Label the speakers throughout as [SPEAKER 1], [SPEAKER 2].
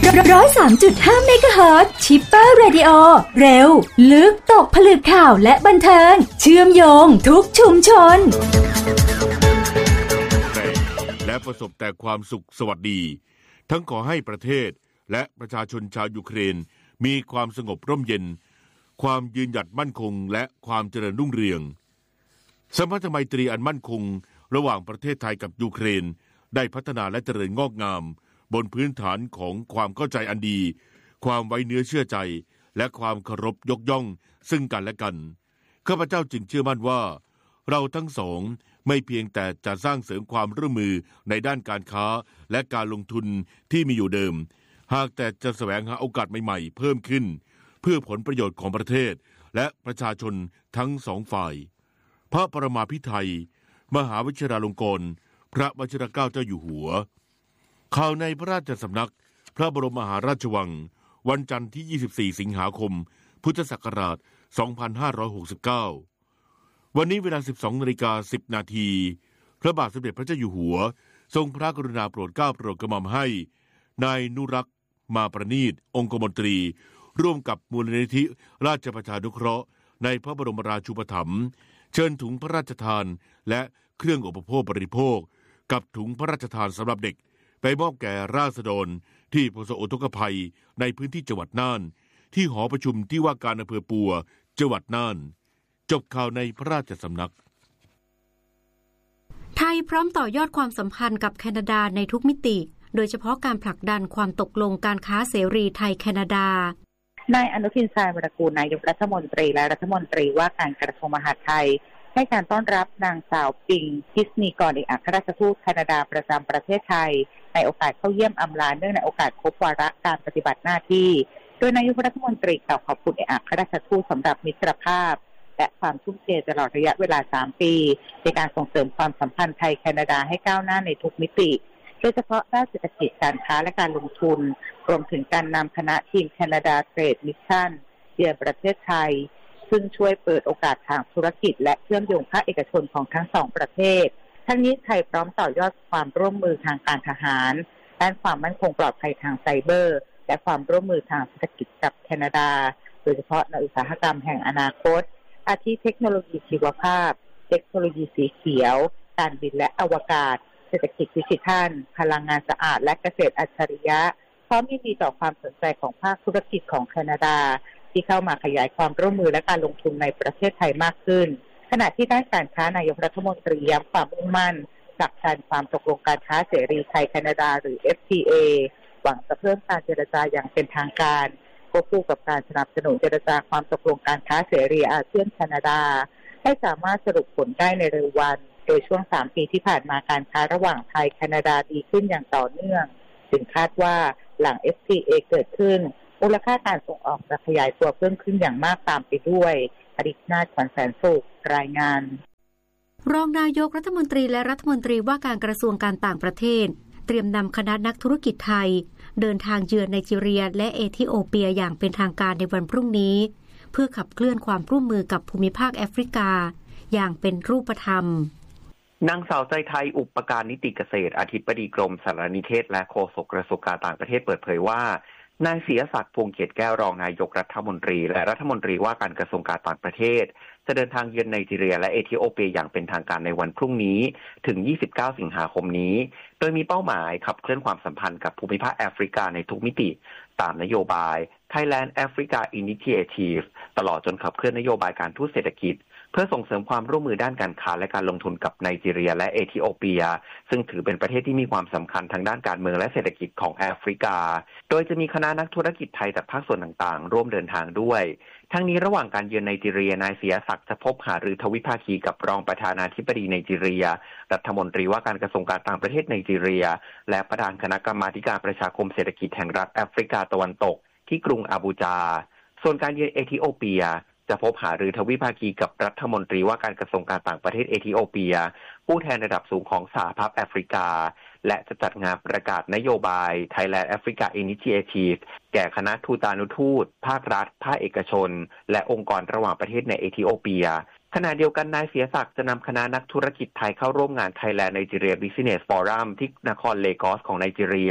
[SPEAKER 1] 103.5 เมกะเฮิรตซ์ชิปเปอร์เรดิโอเร็วลึกตกผลึกข่าวและบันเทิงเชื่อมโยงทุกชุมชน
[SPEAKER 2] และประสบแต่ความสุขสวัสดีทั้งขอให้ประเทศและประชาชนชาวยูเครนมีความสงบร่มเย็นความยืนหยัดมั่นคงและความเจริญรุ่งเรืองสัมพันธไมตรีอันมั่นคงระหว่างประเทศไทยกับยูเครนได้พัฒนาและเจริญงอกงามบนพื้นฐานของความเข้าใจอันดีความไว้เนื้อเชื่อใจและความเคารพยกย่องซึ่งกันและกันข้าพเจ้าจึงเชื่อมั่นว่าเราทั้งสองไม่เพียงแต่จะสร้างเสริมความร่วมมือในด้านการค้าและการลงทุนที่มีอยู่เดิมหากแต่จะแสวงหาโอกาสใหม่ๆเพิ่มขึ้นเพื่อผลประโยชน์ของประเทศและประชาชนทั้งสองฝ่ายพระประมาภิไธยมหาวชิราลงกรณ์พระวชิรเกล้าเจ้าอยู่หัวข่าวในพระราชสำนักพระบรมมหาราชวังวันจันทร์ที่24สิงหาคมพุทธศักราช2569วันนี้เวลา 12:10 นาทีพระบาทสมเด็จพระเจ้าอยู่หัวทรงพระกรุณาโปรดเกล้าโปรดกระหม่อมให้นายนุรักษ์มาประณีตองคมนตรีร่วมกับมูลนิธิราชประชานุเคราะห์ในพระบรมราชูปถัมภ์เชิญถุงพระราชทานและเครื่องอุปโภคบริโภคกับถุงพระราชทานสำหรับเด็กไปมอบแก่ราษฎรที่ประสบอุทกภัยในพื้นที่จังหวัดน่านที่หอประชุมที่ว่าการอำเภอปัวจังหวัดน่านจบข่าวในพระราชสำนัก
[SPEAKER 3] ไทยพร้อมต่อยอดความสัมพันธ์กับแคนาดาในทุกมิติโดยเฉพาะการผลักดันความตกลงการค้าเสรีไทยแคนาดาน
[SPEAKER 4] ายอนุทิน ชาญวิรากูลนายกรัฐมนตรีและรัฐมนตรีว่าการกระทรวงมหาดไทยให้การต้อนรับนางสาวปิงคิสนีกรเอกอัครราชทูตแคนาดาประจำประเทศไทยในโอกาสเข้าเยี่ยมอำลาเนื่องในโอกาสครบวาระการปฏิบัติหน้าที่โดยนายกรัฐมนตรีกล่าวขอบคุณเอกอัครราชทูตสำหรับมิตรภาพและความทุ่มเทตลอดระยะเวลา3ปีในการส่งเสริมความสัมพันธ์ไทยแคนาดาให้ก้าวหน้าในทุกมิติโดยเฉพาะด้านเศรษฐกิจการค้าและการลงทุนรวมถึงการนำคณะทีมแคนาดาเทรดมิชชั่นเยือนประเทศไทยซึ่งช่วยเปิดโอกาสทางธุรกิจและเชื่อมโยงภาคเอกชนของทั้งสองประเทศทั้งนี้ไทยพร้อมต่อยอดความร่วมมือทางการทหารด้านความมั่นคงปลอดภัยทางไซเบอร์และความร่วมมือทางเศรษฐกิจกับแคนาดาโดยเฉพาะในอุตสาหกรรมแห่งอนาคตอาทิเทคโนโลยีชีวภาพเทคโนโลยีสีเขียวการบินและอวกาศเศรษฐกิจดิจิทัลพลังงานสะอาดและเกษตรอัจฉริยะพร้อมยินดีต่อความสนใจของภาคธุรกิจของแคนาดาที่เข้ามาขยายความร่วมมือและการลงทุนในประเทศไทยมากขึ้นขณะที่ด้านการค้านายกรัฐมนตรีย้ำความมุ่งมั่นผลักดันความตกลงการค้าเสรีไทยแคนาดาหรือ FTA หวังจะเพิ่มการเจรจาอย่างเป็นทางการควบคู่กับการสนับสนุนเจรจาความตกลงการค้าเสรีอาเซียนแคนาดาให้สามารถสรุปผลได้ในเร็ววันโดยช่วง3ปีที่ผ่านมาการค้าระหว่างไทยแคนาดาดีขึ้นอย่างต่อเนื่องถึงคาดว่าหลัง FTA เกิดขึ้นมูลค่าการส่งออกจะขยายตัวเพิ่มขึ้นอย่างมากตามไปด้วยอดิษนาถ ขวัญแสนสุขรายงาน
[SPEAKER 3] รองนายกรัฐมนตรีและรัฐมนตรีว่าการกระทรวงการต่างประเทศเตรียมนำคณะนักธุรกิจไทยเดินทางเยือนไนจีเรียและเอธิโอเปียอย่างเป็นทางการในวันพรุ่งนี้เพื่อขับเคลื่อนความร่วมมือกับภูมิภาคแอฟริกาอย่างเป็นรูปธรรม
[SPEAKER 5] นางสาวใจไทยอุปการนิติเกษตรอธิบดีกรมสารนิเทศและโฆษกกระทรวงการต่างประเทศเปิดเผยว่านายศิยศักดิ์ พวงเกียรติแก้วรองนายกรัฐมนตรีและรัฐมนตรีว่าการกระทรวงการต่างประเทศจะเดินทางเยือนไนจีเรียและเอธิโอเปียอย่างเป็นทางการในวันพรุ่งนี้ถึง29สิงหาคมนี้โดยมีเป้าหมายขับเคลื่อนความสัมพันธ์กับภูมิภาคแอฟริกาในทุกมิติตามนโยบาย Thailand Africa Initiative ตลอดจนขับเคลื่อนนโยบายการทูตเศรษฐกิจเพื่อส่งเสริมความร่วมมือด้านการค้าและการลงทุนกับไนจีเรียและเอธิโอเปียซึ่งถือเป็นประเทศที่มีความสำคัญทางด้านการเมืองและเศรษฐกิจของแอฟริกาโดยจะมีคณะนักธุรกิจไทยจากภาคส่วนต่างๆร่วมเดินทางด้วยทั้งนี้ระหว่างการเยือนไนจีเรียนายศิยศักดิ์จะพบหารือทวิภาคีกับรองประธานาธิบดีไนจีเรียรัฐมนตรีว่าการกระทรวงการต่างประเทศไนจีเรียและประธานคณะกรรมาการประชาคมเศรษฐกิจแห่งรัฐแอฟริกาตะวันตกที่กรุงอาบูจาส่วนการเยือนเอธิโอเปียจะพบหารือทวิภาคีกับรัฐมนตรีว่าการกระทรวงการต่างประเทศเอธิโอเปียผู้แทนระดับสูงของสหภาพแอฟริกาและจะจัดงานประกาศนโยบาย Thailand Africa Initiative แก่คณะทูตานุทูตภาครัฐภาคเอกชนและองค์กรระหว่างประเทศในเอธิโอเปียขณะเดียวกันนายเสียศักดิ์จะนำคณะนักธุรกิจไทยเข้าร่วมงาน Thailand Nigeria Business Forum ที่นครเลกอสของไนจีเรีย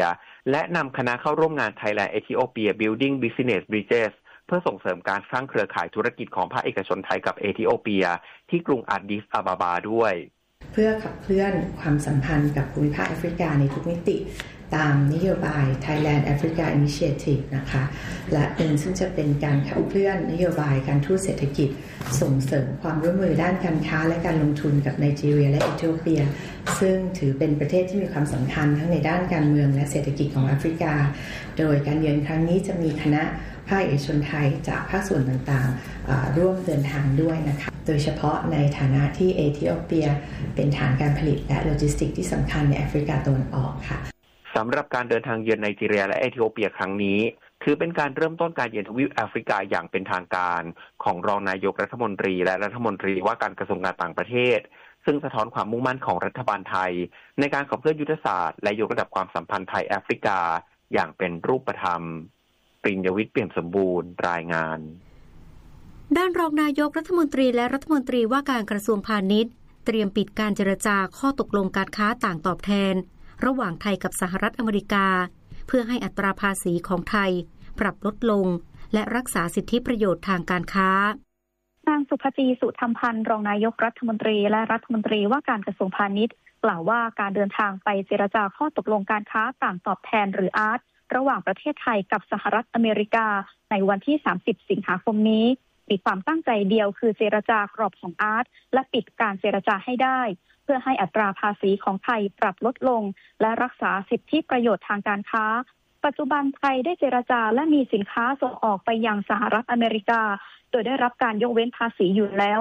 [SPEAKER 5] และนำคณะเข้าร่วมงาน Thailand Ethiopia Building Business Bridges เพื่อส่งเสริมการสร้างเครือข่ายธุรกิจของภาคเอกชนไทยกับเอธิโอเปียที่กรุงอาดิสอาบาบาด้วย
[SPEAKER 6] เพื่อขับเคลื่อนความสัมพันธ์กับภูมิภาคแอฟริกาในทุกมิติตามนโยบาย Thailand Africa Initiative นะคะและซึ่งจะเป็นการขับเคลื่อนนโยบายการทูตเศรษฐกิจส่งเสริมความร่วมมือด้านการค้าและการลงทุนกับไนจีเรียและเอธิโอเปียซึ่งถือเป็นประเทศที่มีความสำคัญทั้งในด้านการเมืองและเศรษฐกิจของแอฟริกาโดยการเยือนครั้งนี้จะมีคณะภาคเอกชนไทยจากภาคส่วนต่างๆร่วมเดินทางด้วยนะคะโดยเฉพาะในฐานะที่เอธิโอเปียเป็นฐานการผลิตและโลจิสติกที่สำคัญในแอฟริกาตะวันออกค่ะ
[SPEAKER 5] สำหรับการเดินทางเยือนไนจีเรียและเอธิโอเปียครั้งนี้ถือเป็นการเริ่มต้นการเยือนทวีปแอฟริกาอย่างเป็นทางการของรองนายกรัฐมนตรีและรัฐมนตรีว่าการกระทรวงการต่างประเทศซึ่งสะท้อนความมุ่งมั่นของรัฐบาลไทยในการขับเคลื่อนยุทธศาสตร์และยกระดับความสัมพันธ์ไทยแอฟริกาอย่างเป็นรูปธรรมปริญญวิทย์เปี่ยมสมบูรณ์รายงาน
[SPEAKER 3] ด้านรองนายกรัฐมนตรีและรัฐมนตรีว่าการกระทรวงพาณิชย์เตรียมปิดการเจรจาข้อตกลงการค้าต่างตอบแทนระหว่างไทยกับสหรัฐอเมริกาเพื่อให้อัตราภาษีของไทยปรับลดลงและรักษาสิทธิประโยชน์ทางการค้าน
[SPEAKER 7] างสุภจี สุธรรมพันธ์รองนายกรัฐมนตรีและรัฐมนตรีว่าการกระทรวงพาณิชย์กล่าวว่าการเดินทางไปเจรจาข้อตกลงการค้าต่างตอบแทนหรืออาร์ตระหว่างประเทศไทยกับสหรัฐอเมริกาในวันที่30สิงหาคมนี้มีความตั้งใจเดียวคือเจรจากรอบของอาร์ตและปิดการเจรจาให้ได้เพื่อให้อัตราภาษีของไทยปรับลดลงและรักษาสิทธิประโยชน์ทางการค้าปัจจุบันไทยได้เจรจาและมีสินค้าส่งออกไปยังสหรัฐอเมริกาโดยได้รับการยกเว้นภาษีอยู่แล้ว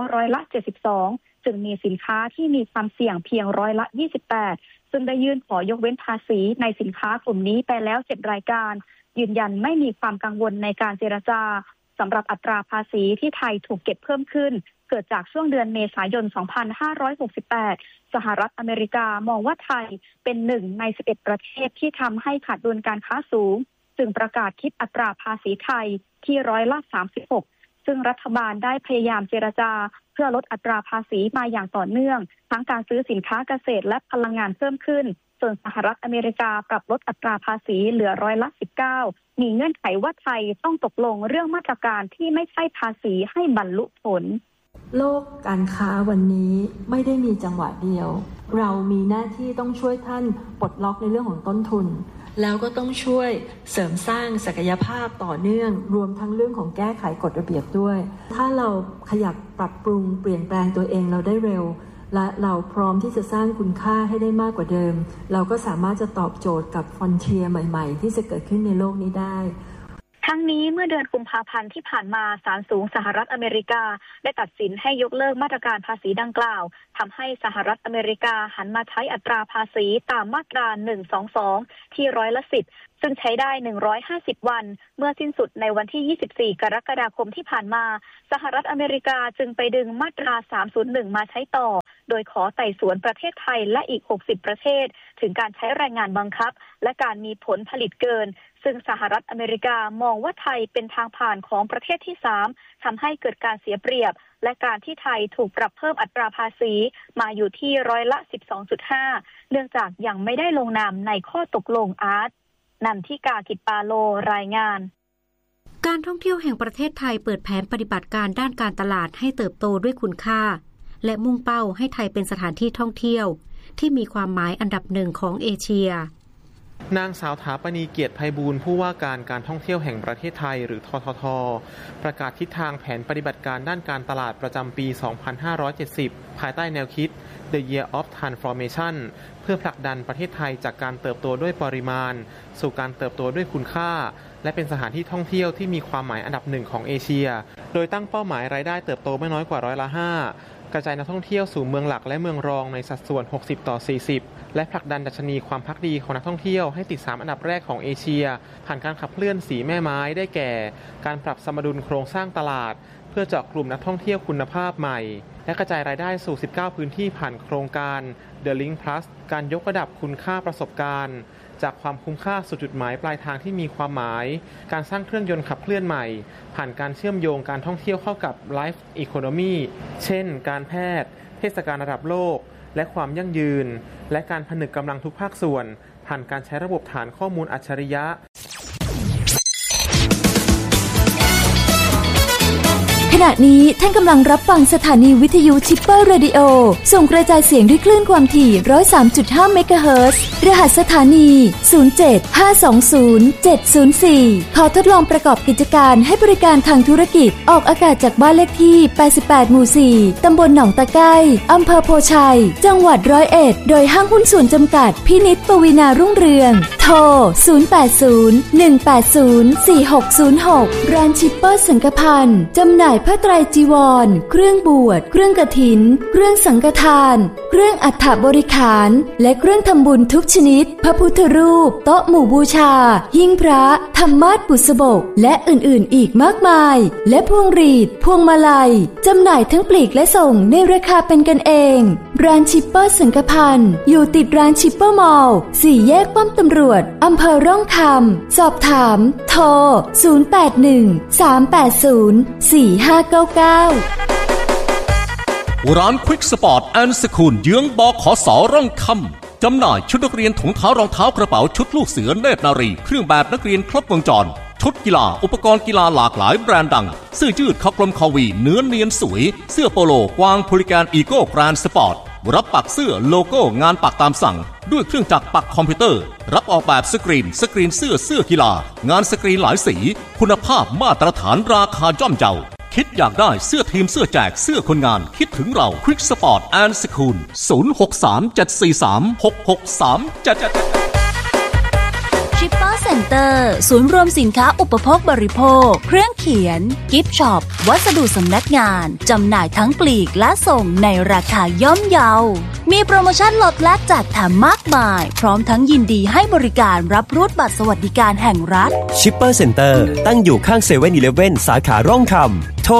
[SPEAKER 7] 72%จึงมีสินค้าที่มีความเสี่ยงเพียง28%ซึ่งได้ยื่นขอยกเว้นภาษีในสินค้ากลุ่มนี้ไปแล้ว7รายการยืนยันไม่มีความกังวลในการเจรจาสำหรับอัตราภาษีที่ไทยถูกเก็บเพิ่มขึ้นเกิดจากช่วงเดือนเมษายน 2568 สหรัฐอเมริกามองว่าไทยเป็น1ใน11ประเทศที่ทำให้ขาดดุลการค้าสูงจึงประกาศคิดอัตราภาษีไทยที่36%ซึ่งรัฐบาลได้พยายามเจรจาเพื่อลดอัตราภาษีมาอย่างต่อเนื่องทั้งการซื้อสินค้าเกษตรและพลังงานเพิ่มขึ้นส่วนสหรัฐอเมริกาปรับลดอัตราภาษีเหลือ19%มีเงื่อนไขว่าไทยต้องตกลงเรื่องมาตรการที่ไม่ใช่ภาษีให้บรรลุผล
[SPEAKER 8] โลกการค้าวันนี้ไม่ได้มีจังหวะเดียวเรามีหน้าที่ต้องช่วยท่านปลดล็อกในเรื่องของต้นทุนแล้วก็ต้องช่วยเสริมสร้างศักยภาพต่อเนื่องรวมทั้งเรื่องของแก้ไขกฎระเบียบด้วยถ้าเราขยับปรับปรุงเปลี่ยนแปลงตัวเองเราได้เร็วและเราพร้อมที่จะสร้างคุณค่าให้ได้มากกว่าเดิมเราก็สามารถจะตอบโจทย์กับฟอนเทียร์ใหม่ๆที่จะเกิดขึ้นในโลกนี้ได้
[SPEAKER 7] ทั้งนี้เมื่อเดือนกุมภาพันธ์ที่ผ่านมาศาลสูงสหรัฐอเมริกาได้ตัดสินให้ยกเลิกมาตรการภาษีดังกล่าวทำให้สหรัฐอเมริกาหันมาใช้อัตราภาษีตามมาตรา122ที่10%ซึ่งใช้ได้150วันเมื่อสิ้นสุดในวันที่24กรกฎาคมที่ผ่านมาสหรัฐอเมริกาจึงไปดึงมาตรา301มาใช้ต่อโดยขอไต่สวนประเทศไทยและอีก60ประเทศถึงการใช้แรงงานบังคับและการมีผลผลิตเกินซึ่งสหรัฐอเมริกามองว่าไทยเป็นทางผ่านของประเทศที่3ทำให้เกิดการเสียเปรียบและการที่ไทยถูกปรับเพิ่มอัตราภาษีมาอยู่ที่12.5%เนื่องจากยังไม่ได้ลงนามในข้อตกลงอาร์ตนันทิกา กิจปาโลรายงานการท่องเที่ยวแห่งประเทศไทยเปิดแผนปฏิบัติการด้านการตลาดให้เติบโตด้วยคุณค่าและมุ่งเป้าให้ไทยเป็นสถานที่ท่องเที่ยวที่มีความหมายอันดับหนึ่งของเอเชีย
[SPEAKER 9] นางสาวถาปณีเกียรติไพบูลย์ผู้ว่าการท่องเที่ยวแห่งประเทศไทยหรือททท.ประกาศทิศทางแผนปฏิบัติการด้านการตลาดประจำปี 2570 ภายใต้แนวคิด The Year of Transformation เพื่อผลักดันประเทศไทยจากการเติบโตด้วยปริมาณสู่การเติบโตด้วยคุณค่าและเป็นสถานที่ท่องเที่ยวที่มีความหมายอันดับหนึ่งของเอเชียโดยตั้งเป้าหมายรายได้เติบโตไม่น้อยกว่า5%กระจายนักท่องเที่ยวสู่เมืองหลักและเมืองรองในสัดส่วน60:40และผลักดันดัชนีความภักดีของนักท่องเที่ยวให้ติด3อันดับแรกของเอเชียผ่านการขับเคลื่อน4แม่ไม้ได้แก่การปรับสมดุลโครงสร้างตลาดเพื่อเจาะกลุ่มนักท่องเที่ยวคุณภาพใหม่และกระจายรายได้สู่19พื้นที่ผ่านโครงการ The Link Plus การยกระดับคุณค่าประสบการณ์จากความคุ้มค่าสู่จุดหมายปลายทางที่มีความหมายการสร้างเครื่องยนต์ขับเคลื่อนใหม่ผ่านการเชื่อมโยงการท่องเที่ยวเข้ากับ Life Economy เช่นการแพทย์เทศกาลระดับโลกและความยั่งยืนและการผนึกกำลังทุกภาคส่วนผ่านการใช้ระบบฐานข้อมูลอัจฉริยะ
[SPEAKER 1] ขณะนี้ท่านกำลังรับฟังสถานีวิทยุชิปเปอร์เรดิโอส่งกระจายเสียงด้วยคลื่นความถี่ 103.5 เมกะเฮิรตซ์รหัสสถานี 075207004 ขอทดลองประกอบกิจการให้บริการทางธุรกิจออกอากาศจากบ้านเลขที่ 88 หมู่ 4 ตำบลหนองตะไคร้อำเภอโพชัย จังหวัด101 โดยห้างหุ้นส่วนจำกัดพินิจปวีณารุ่งเรืองโทร 080-180-4606 ร้านชิปเปอร์สังฆพันธ์จำหน่ายผ้าไตรจีวรเครื่องบวชเครื่องกฐินเครื่องสังฆทานเครื่องอัฐบริขารและเครื่องทำบุญทุกชนิดพระพุทธรูปโต๊ะหมู่บูชาหิ้งพระธรรมาสน์บุษบกและอื่นๆอีกมากมายและพวงหรีดพวงมาลัยจำหน่ายทั้งปลีกและส่งในราคาเป็นกันเองร้านชิปเปอร์สังฆพันธ์อยู่ติดร้านชิปเปอร์มอลล์4 แยกป้อมตำรวจอำเภอร่องคำสอบถามโทร 081-380-4599
[SPEAKER 10] ร้านควิกสปอร์ตแอนด์สคูลเยื้องบขส.ร่องคำจำหน่ายชุดนักเรียนถุงเท้ารองเท้ากระเป๋าชุดลูกเสือเนตรนารีเครื่องแบบนักเรียนครบวงจรชุดกีฬาอุปกรณ์กีฬาหลากหลายแบรนด์ดังเสื้อยืดคอกลมคอวีเนื้อเนียนสวยเสื้อโปโลกวางโพลิแกนอีโก้แกรนด์สปอร์ตรับปักเสื้อโลโก้งานปักตามสั่งด้วยเครื่องจักรปักคอมพิวเตอร์รับออกแบบสกรีนเสื้อกีฬางานสกรีนหลายสีคุณภาพมาตรฐานราคาย่อมเยาคิดอยากได้เสื้อทีมเสื้อแจกเสื้อคนงานคิดถึงเราควิกสปอร์ตแอนด์สคูล 063-743-6637
[SPEAKER 11] ชิปเปอร์เซ็นเตอร์ศูนย์รวมสินค้าอุปโภคบริโภคเครื่องเขียนกิฟต์ช็อปวัสดุสำนักงานจำหน่ายทั้งปลีกและส่งในราคาย่อมเยามีโปรโมชั่นลดและจัดแถมมากมายพร้อมทั้งยินดีให้บริการรับรูดบัตรสวัสดิการแห่งรัฐ
[SPEAKER 12] ชิปเปอร์เซ็นเตอร์ตั้งอยู่ข้างเซเว่นอีเลฟเว่นสาขาร่องคำโทร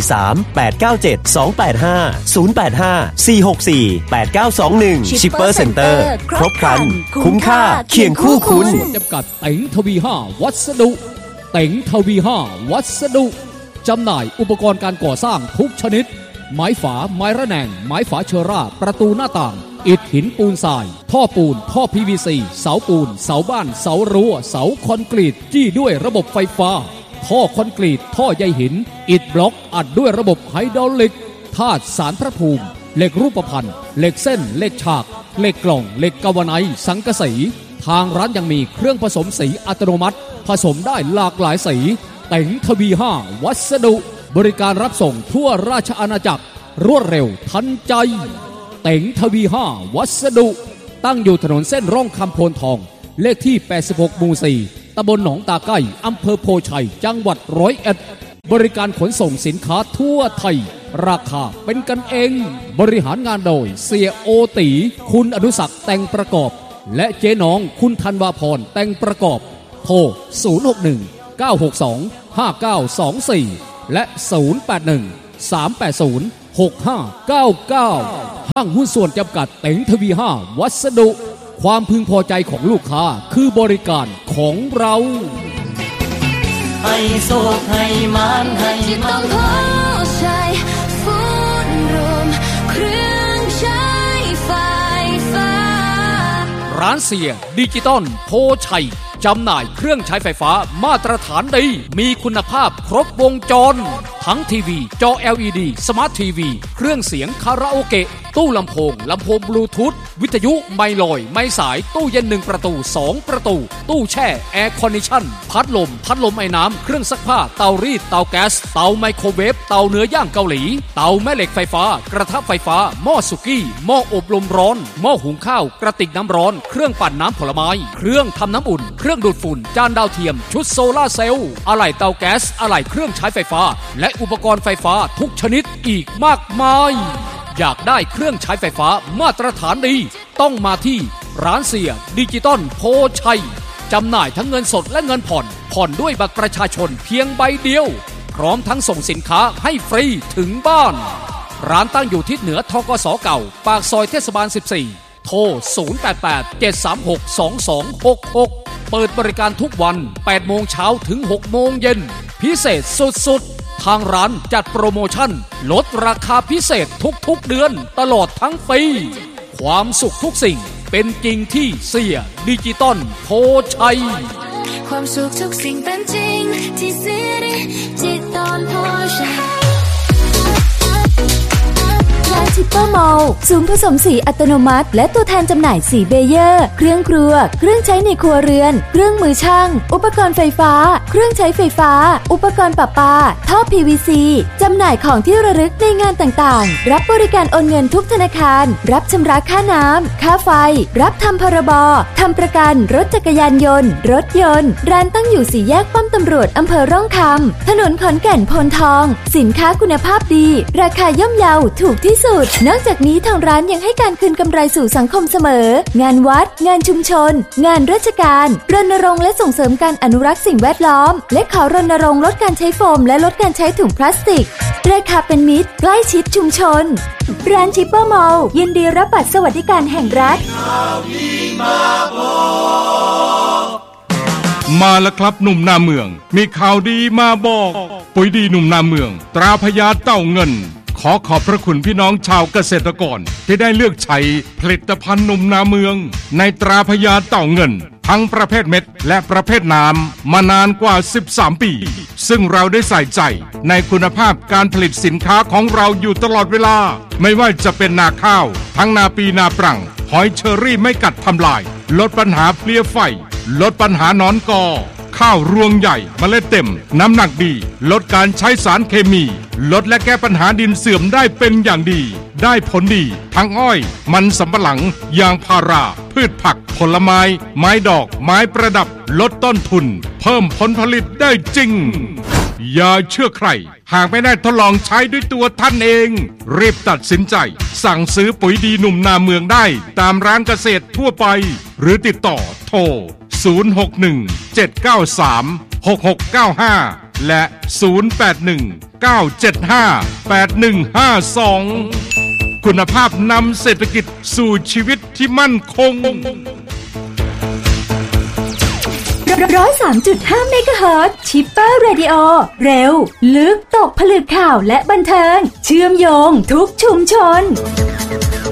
[SPEAKER 12] 043-897-285 085-464-8921 ชิปเปอร์เซ็นเตอร์ครบครันคุ้มค่าเคียงคู่คุณ
[SPEAKER 13] จำกัดเต็งทวี5วัสดุเต็งทวี5วัสดุจำหน่ายอุปกรณ์การก่อสร้างทุกชนิดไม้ฝาไม้ระแนงไม้ฝาเชอร่าประตูหน้าต่างอิฐหินปูนทรายท่อปูนท่อ PVC เสาปูนเสาบ้านเสารั้วเสาคอนกรีตจี้ด้วยระบบไฟฟ้าท่อคอนกรีตท่อใยหินอิฐบล็อกอัดด้วยระบบไฮดรอลิกธาตุสารพระภูมิเหล็กรูปพรรณเหล็กเส้นเหล็กฉากเหล็กกล่องเหล็กกาวไนซ์สังกะสีทางร้านยังมีเครื่องผสมสีอัตโนมัติผสมได้หลากหลายสีเต็งทวี5วัสดุบริการรับส่งทั่วราชอาณาจักรรวดเร็วทันใจเต็งทวี5วัสดุตั้งอยู่ถนนเส้นร่องคำโพนทองเลขที่86หมู่4ตำบลหนองตาไก้อำเภอโพชัยจังหวัด101บริการขนส่งสินค้าทั่วไทยราคาเป็นกันเองบริหารงานโดยเสียโอตีคุณอนุศักดิ์แต่งประกอบและเจ๊น้องคุณธันวาพรแต่งประกอบโทร 061-962-5924 และ 081-380-6599 ห้างหุ้นส่วนจำกัดเต็งทวี5วัสดุความพึงพอใจของลูกค้าคือบริการของเรา
[SPEAKER 14] ให้โชคให้มานให้ที่ต้องพอใจฟูดรวมเครื่องใช้ไฟฟ้า
[SPEAKER 13] ร้านเสียดิจิตอลโพชัยจำหน่ายเครื่องใช้ไฟฟ้ามาตรฐานดีมีคุณภาพครบวงจรทั้งทีวีจอ LED สมาร์ททีวีเครื่องเสียงคาราโอเกะตู้ลำโพงบลูทูธวิทยุไมลอยไม้สายตู้เย็น1ประตู2ประตูตู้แช่แอร์คอนดิชั่นพัดลมไอ้น้ำเครื่องซักผ้าเตารีดเตาแก๊สเตาไมโครเวฟเตาเนื้อย่างเกาหลีเตาแม่เหล็กไฟฟ้ากระทะไฟฟ้าหม้อสุกี้หม้ออบลมร้อนหม้อหุงข้าวกระติกน้ำร้อนเครื่องปั่นน้ำผลไม้เครื่องทำน้ำอุ่นเครื่องดูดฝุ่นจานดาวเทียมชุดโซล่าเซลล์อะไหล่เตาแก๊สอะไหล่เครื่องใช้ไฟฟ้าและอุปกรณ์ไฟฟ้าทุกชนิดอีกมากมายอยากได้เครื่องใช้ไฟฟ้ามาตรฐานดีต้องมาที่ร้านเสียดิจิตอลโพชัยจำหน่ายทั้งเงินสดและเงินผ่อนด้วยบัตรประชาชนเพียงใบเดียวพร้อมทั้งส่งสินค้าให้ฟรีถึงบ้านร้านตั้งอยู่ทิศเหนือธกส.เก่าปากซอยเทศบาล14โทร 088-736-2266 เปิดบริการทุกวัน 8 โมงเช้าถึง 6 โมงเย็นพิเศษสุดๆทางร้านจัดโปรโมชั่นลดราคาพิเศษทุกๆเดือนตลอดทั้งปีความสุขทุกสิ่งเป็นจริงที่เสียดิจิตอลโพชัย
[SPEAKER 14] ความสุขทุกสิ่งเป็นจริงที่เสียดิจิตอลโพชัย
[SPEAKER 1] ร้านชิปเปอร์มอลล์ศูนย์ผสมสีอัตโนมัติและตัวแทนจำหน่ายสีเบเยอร์เครื่องครัวเครื่องใช้ในครัวเรือนเครื่องมือช่างอุปกรณ์ไฟฟ้าเครื่องใช้ไฟฟ้าอุปกรณ์ประปาท่อ PVC จำหน่ายของที่ระลึกในงานต่างๆรับบริการโอนเงินทุกธนาคารรับชำระค่าน้ำค่าไฟรับทำพรบทำประกันรถจักรยานยนต์รถยนต์ร้านตั้งอยู่4 แยกป้อมตำรวจอำเภอร่องคำถนนขอนแก่นโพนทองสินค้าคุณภาพดีราคาย่อมเยาถูกที่สุดนอกจากนี้ทางร้านยังให้การคืนกำไรสู่สังคมเสมองานวัดงานชุมชนงานราชการรณรงค์และส่งเสริมการอนุรักษ์สิ่งแวดล้อมและขอรณรงค์ลดการใช้โฟมและลดการใช้ถุงพลาสติกราคาเป็นมิตรใกล้ชิดชุมชนร้านชิปเปอร์มอลล์ยินดีรับบัตรสวัสดิการแห่งรัฐ
[SPEAKER 15] มาแล้วครับหนุ่มนาเมืองมีข่าวดีมาบอกปุ๋ยดีหนุ่มนาเมืองตราพญาเต่าเงินขอขอบพระคุณพี่น้องชาวเกษตรกรที่ได้เลือกใช้ผลิตภัณฑ์หนุ่มนาเมืองในตราพญาเต่าเงินทั้งประเภทเม็ดและประเภทน้ำมานานกว่า13 ปีซึ่งเราได้ใส่ใจในคุณภาพการผลิตสินค้าของเราอยู่ตลอดเวลาไม่ว่าจะเป็นนาข้าวทั้งนาปีนาปรังหอยเชอรี่ไม่กัดทำลายลดปัญหาเพลี้ยไฟลดปัญหาหนอนกอข้าวรวงใหญ่เมล็ดเต็มน้ำหนักดีลดการใช้สารเคมีลดและแก้ปัญหาดินเสื่อมได้เป็นอย่างดีได้ผลดีทั้งอ้อยมันสำปะหลังยางพาราพืชผักผลไม้ไม้ดอกไม้ประดับลดต้นทุนเพิ่มผลผลิตได้จริงอย่าเชื่อใครหากไม่ได้ทดลองใช้ด้วยตัวท่านเองรีบตัดสินใจสั่งซื้อปุ๋ยดีหนุ่มนาเมืองได้ตามร้านเกษตรทั่วไปหรือติดต่อโทร061-793-6695 และ 081-975-8152 คุณภาพนำเศรษฐกิจสู่ชีวิตที่มั่นคง
[SPEAKER 1] 103.5 เมกะเฮิรตซ์ชิปเปอร์เรดิโอเร็วลึกตกผลึกข่าวและบันเทิงเชื่อมโยงทุกชุมชน